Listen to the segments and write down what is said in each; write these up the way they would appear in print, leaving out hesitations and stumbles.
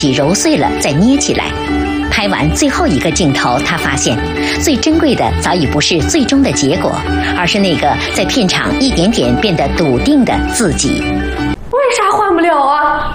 揉碎了再捏起来。拍完最后一个镜头，他发现最珍贵的早已不是最终的结果，而是那个在片场一点点变得笃定的自己。 为啥换不了啊？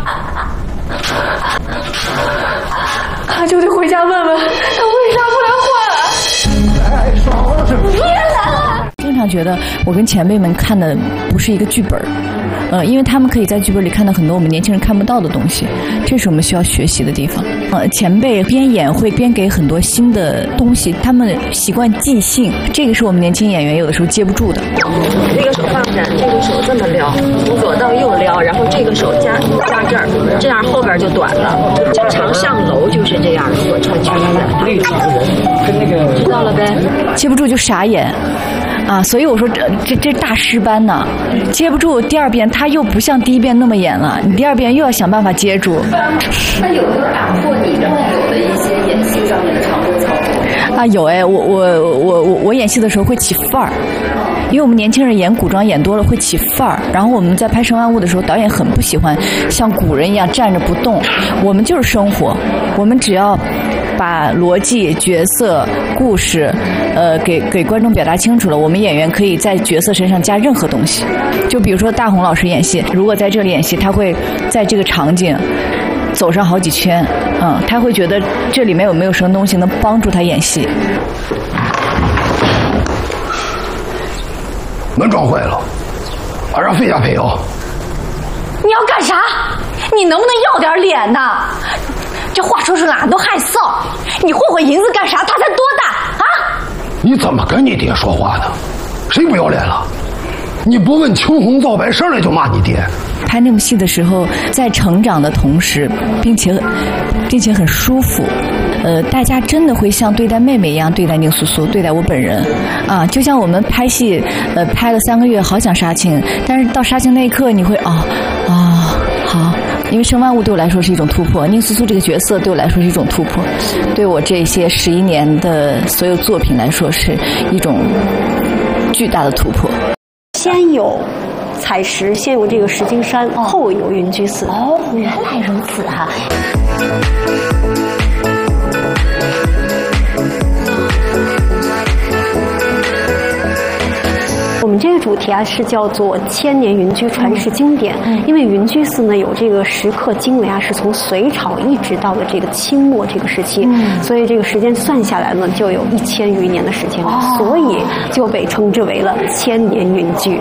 他就得回家问问他为啥不来换。太爽了，别来了！ 经常觉得我跟前辈们看的不是一个剧本。因为他们可以在剧本里看到很多我们年轻人看不到的东西，这是我们需要学习的地方。前辈边演会边给很多新的东西，他们习惯即兴，这个是我们年轻演员有的时候接不住的。 这个手放下，这个手这么撩，从左到右撩，然后这个手加这儿，这样后边就短了。经常上楼就是这样，如果穿裙子，跟那个知道了呗。 接不住就傻眼。啊，所以我说这大师班呢，接不住，第二遍他又不像第一遍那么演了，你第二遍又要想办法接住。 那有没有打破你原来有的一些演戏上面的常规操作？ 啊，有哎，我演戏的时候会起范儿，因为我们年轻人演古装演多了会起范儿，然后我们在拍《生万物》的时候，导演很不喜欢像古人一样站着不动，我们就是生活，我们只要把逻辑、角色、故事，给观众表达清楚了，我们演员可以在角色身上加任何东西。就比如说大红老师演戏，如果在这里演戏，他会在这个场景走上好几圈，他会觉得这里面有没有什么东西能帮助他演戏。 门撞坏了，让费家赔哦。 你要干啥？你能不能要点脸呐？这话说出来俺都害臊。你混混银子干啥？他才多大啊？ 你怎么跟你爹说话的？谁不要脸了？你不问青红皂白，上来就骂你爹。 拍那部戏的时候，在成长的同时，并且很舒服。大家真的会像对待妹妹一样对待宁苏苏，对待我本人啊，就像我们拍戏，拍了3个月，好想杀青，但是到杀青那一刻，你会好。因为《生万物》对我来说是一种突破，宁苏苏这个角色对我来说是一种突破，对我这些11年的所有作品来说是一种巨大的突破。 先有采石，先有这个石金山，后有云居寺。 哦，原来如此哈。 我们这个主题啊是叫做千年云居传世经典，因为云居寺呢有这个石刻经文啊是从隋朝一直到了这个清末这个时期，所以这个时间算下来呢就有1000余年的时间了，所以就被称之为了千年云居。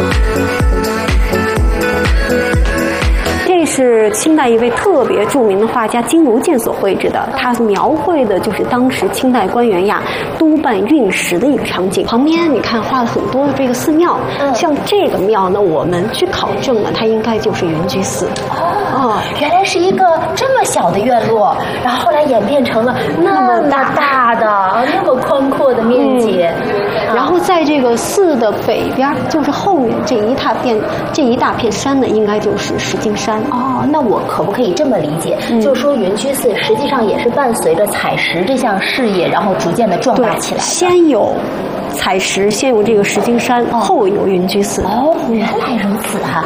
这是清代一位特别著名的画家金如健所绘制的，他描绘的就是当时清代官员呀督办运石的一个场景。旁边你看画了很多的这个寺庙，像这个庙呢，我们去考证了，它应该就是云居寺。 原来是一个这么小的院落，然后后来演变成了那么大的、那么宽阔的面积。 然后在这个寺的北边，就是后面这一大片山呢，应该就是石金山。 那我可不可以这么理解？就是说云居寺实际上也是伴随着采石这项事业，然后逐渐的壮大起来的。 先有采石，先有这个石金山，后有云居寺。 原来如此哈。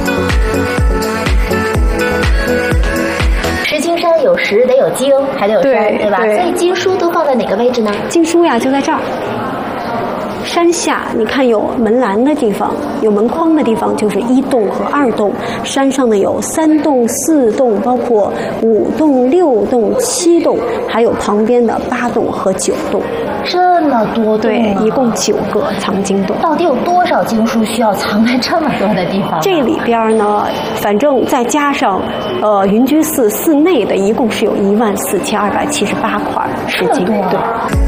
石金山有石得有经，还得有山，对吧？所以经书都放在哪个位置呢？ 经书呀就在这儿。山下你看有门栏的地方，有门框的地方就是1洞和2洞，山上呢有3洞、4洞，包括5洞、6洞、7洞，还有旁边的8洞和9洞。 这么多洞， 对，一共9个藏经洞。 到底有多少经书需要藏在这么多的地方？ 这里边呢，反正再加上云居寺寺内的，一共是有14278块石经。对。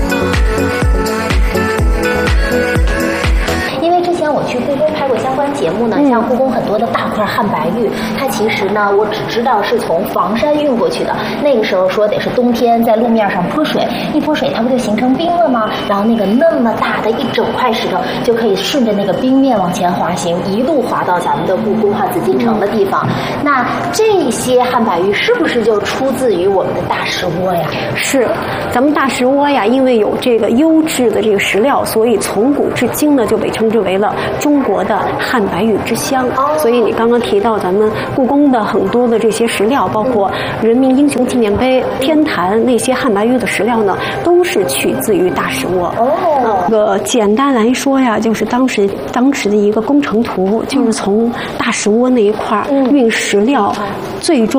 我去故宫拍过相关节目呢，像故宫很多的大块汉白玉，它其实呢，我只知道是从房山运过去的。那个时候说得是冬天在路面上泼水，一泼水它不就形成冰了吗？然后那么大的一整块石头就可以顺着那个冰面往前滑行，一路滑到咱们的故宫和紫禁城的地方。那这些汉白玉是不是就出自于我们的大石窝呀？ 是，咱们大石窝呀，因为有这个优质的这个石料，所以从古至今呢就被称之为了中国的汉白玉之乡。所以你刚刚提到咱们故宫的很多的这些石料，包括人民英雄纪念碑、天坛那些汉白玉的石料呢，都是取自于大石窝。简单来说呀，就是当时的一个工程图，就是从大石窝那一块运石料，最终